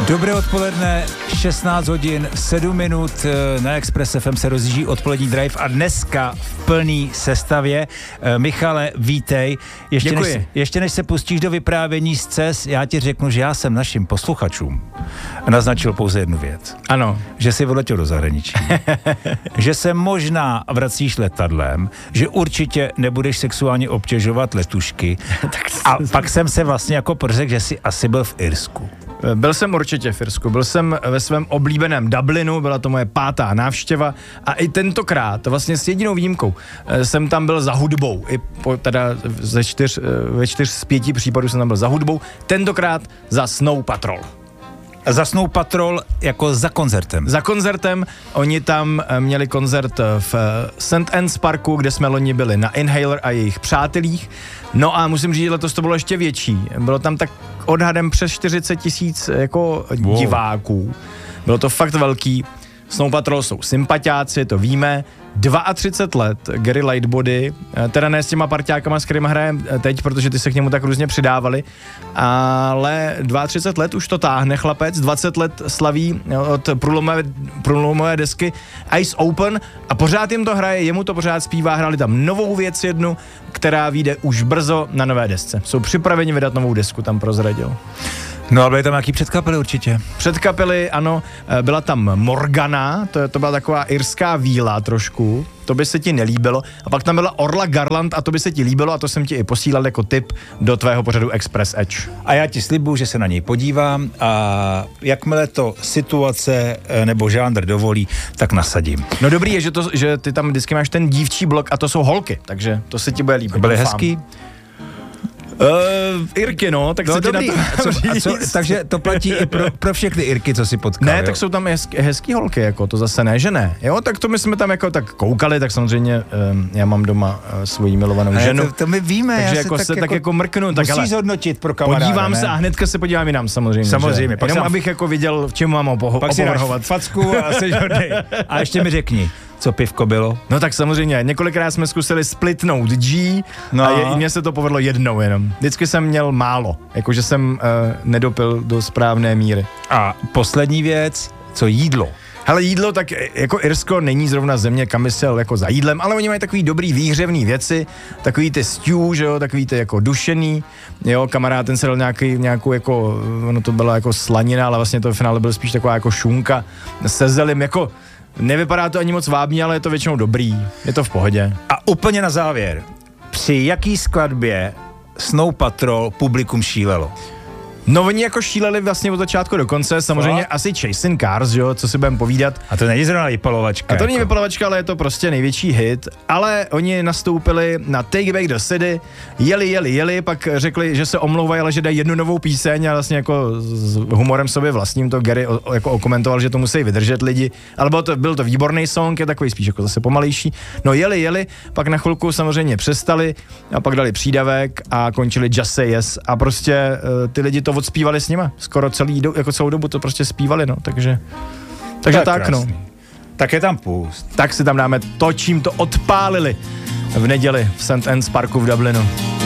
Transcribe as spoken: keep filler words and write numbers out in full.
Dobré odpoledne, šestnáct hodin, sedm minut, na Express F M se rozjíždí odpolední drive a dneska v plný sestavě. Michale, vítej. Ještě než, ještě než se pustíš do vyprávění z CES, já ti řeknu, že já jsem našim posluchačům naznačil pouze jednu věc. Ano. Že jsi odletěl do zahraničí. Že se možná vracíš letadlem, že určitě nebudeš sexuálně obtěžovat letušky. A pak jsem se vlastně jako pořekl, že jsi asi byl v Irsku. Byl jsem určitě v Irsku, byl jsem ve svém oblíbeném Dublinu, byla to moje pátá návštěva a i tentokrát, vlastně s jedinou výjimkou, jsem tam byl za hudbou, i po, teda ze čtyř, ve čtyř z pěti případů jsem tam byl za hudbou, tentokrát za Snow Patrol. Za Snow Patrol jako za koncertem. Za koncertem, oni tam měli koncert v Saint Anne's Parku, kde jsme loni byli na Inhaler a jejich přátelích. No a musím říct, že letos to bylo ještě větší. Bylo tam tak odhadem přes čtyřicet tisíc jako wow. diváků. Bylo to fakt velký. Snow Patrol jsou sympatiáci, to víme. třicet dva let, Gary Lightbody, teda ne s těma parťákama, s kterýma hrajem teď, protože ty se k němu tak různě přidávali, ale třicet dva let už to táhne chlapec, dvacet let slaví od průlomové, průlomové desky Ice Open a pořád jim to hraje, jemu to pořád zpívá, hráli tam novou věc jednu, která vyjde už brzo na nové desce. Jsou připraveni vydat novou desku, tam prozradil. No ale byly tam nějaký předkapely určitě. Předkapely, ano, byla tam Morgana, to, to byla taková irská víla trošku, to by se ti nelíbilo. A pak tam byla Orla Garland a to by se ti líbilo a to jsem ti i posílal jako tip do tvého pořadu Express Edge. A já ti slibuju, že se na něj podívám a jakmile to situace nebo žánr dovolí, tak nasadím. No dobrý je, že, to, že ty tam vždycky máš ten dívčí blok a to jsou holky, takže to se ti bude líbit. Byly hezký? Uh, Irky, no, tak no, se dobrý. ti na to a co, a co, takže to platí i pro, pro všechny Irky, co si potkal. Ne, jo? tak jsou tam hezký, hezký holky, jako to zase ne, že ne. Jo, tak to my jsme tam jako tak koukali, tak samozřejmě um, já mám doma uh, svoji milovanou ne, ženu. To, to my víme. Takže já jako se se tak, tak jako mrknu. Tak musíš zhodnotit pro kamaráda. Podívám ne? se a hnedka se podívám jinam samozřejmě. Samozřejmě. Pak Jenom jsem, abych jako viděl, v čem mám opoho- pak opovrhovat. Pak si dáš facku a jsi hodnej. A ještě mi řekni, co pivko bylo? No tak samozřejmě, několikrát jsme zkusili splitnout G no. a je, mně se to povedlo jednou jenom. Vždycky jsem měl málo, jakože jsem uh, nedopil do správné míry. A poslední věc, co jídlo? Hele, jídlo, tak jako Irsko není zrovna země, kam by se jako za jídlem, ale oni mají takový dobrý výhřevný věci, takový ty stew, že jo, takový ty jako dušený, jo, kamarád ten se dal nějaký, nějakou jako, ono to byla jako slanina, ale vlastně to v finále byl spíš taková jako šunka se zelim, jako nevypadá to ani moc vábně, ale je to většinou dobrý, je to v pohodě. A úplně na závěr, při jaký skladbě Snow Patrol publikum šílelo? No oni jako šíleli vlastně od začátku do konce, samozřejmě Co? asi Chasing Cars, jo, co si budeme povídat. A to není zrovna vypalovačka. A to jako. není vypalovačka, ale je to prostě největší hit, ale oni nastoupili na Take Back the City, jeli, jeli, jeli, pak řekli, že se omlouvají, ale že dají jednu novou píseň a vlastně jako s humorem sobě vlastním to Gary o, jako okomentoval, že to musí vydržet lidi, ale byl to, byl to výborný song, je takový spíš jako zase pomalejší. No jeli, jeli, pak na chvilku samozřejmě přestali a pak dali přídavek a končili Just Say Yes a prostě uh, ty lidi to odspívali s nima. Skoro celý, jako celou dobu to prostě zpívali, no, takže takže tak, tak no. Tak je tam pust. Tak si tam dáme to, čím to odpálili v neděli v Saint Anne's Parku v Dublinu.